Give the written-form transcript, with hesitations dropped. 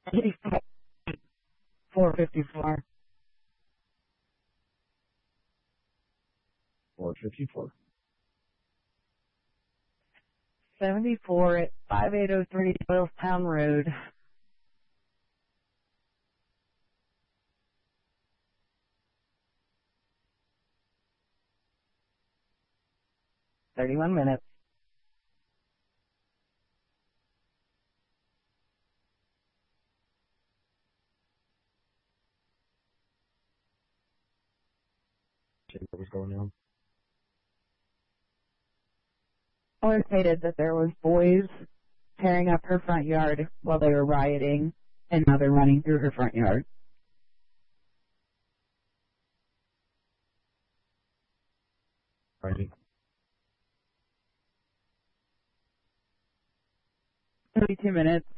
454. 454. 74 at 5803 Doylestown Road. $31 minutes. What was going on? Caller stated that there was boys tearing up her front yard while they were rioting, and now they're running through her front yard. Right. 32 minutes.